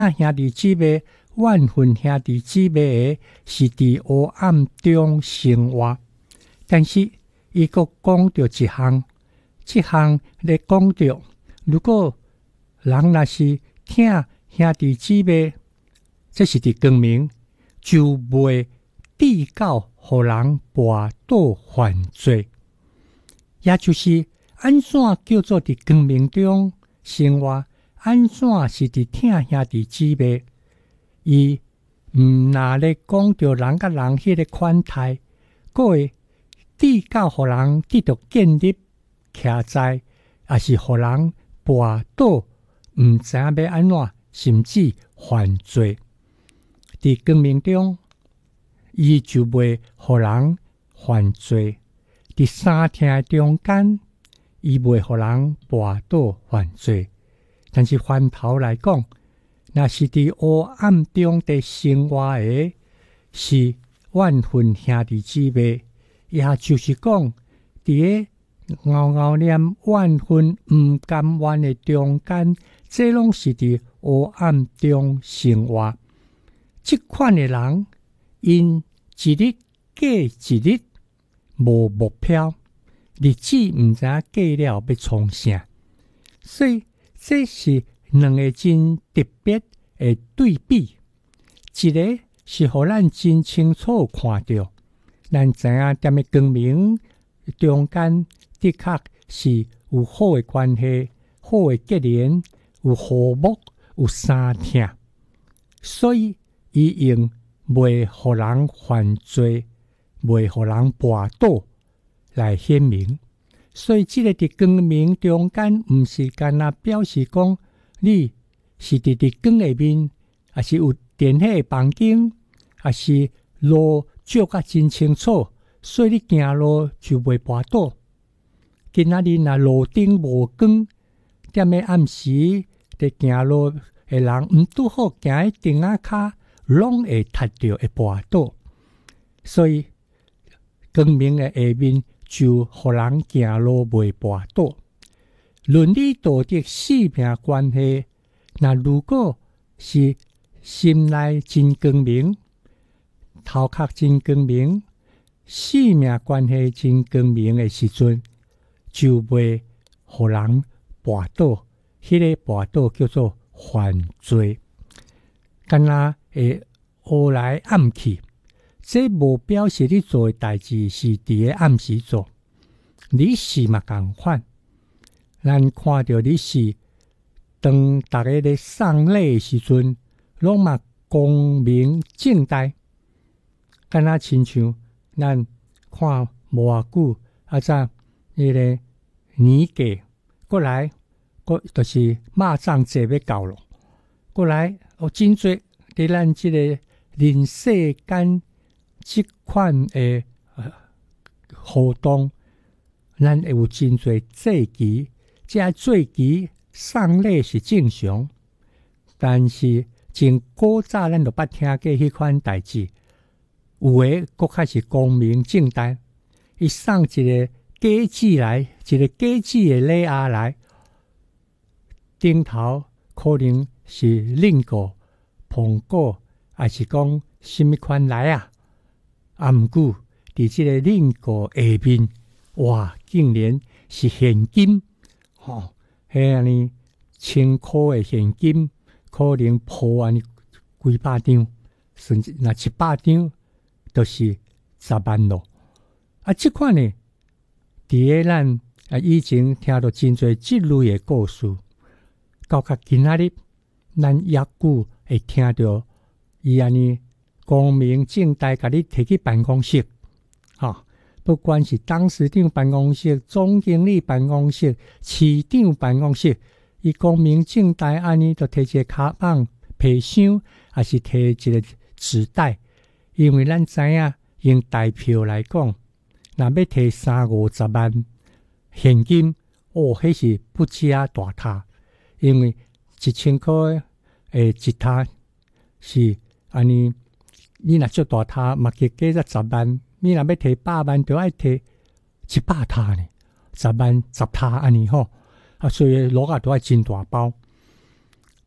兄弟姊妹、万分兄弟姊妹的是伫黑暗中生活。但是伊阁讲到一项，这项咧讲到，如果人若是听兄弟姊妹，这是伫光明，就袂递到互人跋倒犯罪。也就是安怎叫做伫光明中生活，安怎是伫听兄弟姊妹。伊若咧讲到人甲人迄个款态，佫会递到互人得到建立徛在，也是互人跋倒，毋知影要安怎，甚至犯罪。伫光明中，伊就袂互人犯罪；伫三听中间，伊袂互人跋倒犯罪。但是反头来讲，若是伫黑暗中的生活的，是万分兄弟姊妹，也就是讲，伫个熬熬念万分毋甘愿的中间，这拢是伫黑暗中生活。即款的人，因一日过一日，无目标，日子毋知影过了要创啥。所以这是两个真特别的对比，一个是互咱真清楚看到，咱知影踮个光明中间的确是有好的关系、好的结连，有和睦，有三听，所以伊用袂互人犯罪，袂互人跋倒来显明。所以这个伫光明中间，毋是干那表示讲你是伫光下面，还是有电火的房间，还是路照甲真清楚，所以你行路就袂跋倒。今仔日若路顶无光，踮个暗时伫行路的人，毋拄好行喺顶仔骹，拢会踢着会跋倒。所以光明的下面就互人行路袂跋倒。伦理道德生命关系，那如果是心内真光明，头壳真光明，生命关系真光明的时阵，就袂互人跋倒。迄个跋倒叫做犯罪，敢若会乌来暗去。这无表示你做的代志是伫个暗时做，你是嘛共款。咱看到你是当大家咧送礼的时阵，拢嘛光明正大。敢若亲像咱看无偌久，早迄个年假过来，就是肉粽节要到咯。过来有真多伫咱即个人世间即款的活动，咱会有真多节期，这节期送礼是正常，但是真古早咱就捌听过迄款代志，有诶佫较是光明正大，伊送一个果子来，一个果子的礼盒来，顶头可能是菱果、苹果，还是讲什么款来啊？毋过伫即个菱果下面，哇，竟然是现金，迄安尼千箍的现金，可能铺安尼几百张，甚至若100张，都是10万咯。即款呢，伫个咱以前听到真侪即类的故事，到今仔日，咱抑久会听到伊安尼光明正大，甲你摕去办公室，不管是董事长办公室、总经理办公室、市长办公室，伊光明正大安尼，就摕一个卡棒、皮箱，还是摕一个纸袋，因为咱知影用代票来讲，若要摕30-50万现金，迄是不加大塔，因为1000块一塔是安尼，你若做大塔，嘛加才10万。你若要摕100万，就爱摕100塔呢，10万10塔安尼吼，所以落啊都爱真大包。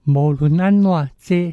无论安怎，这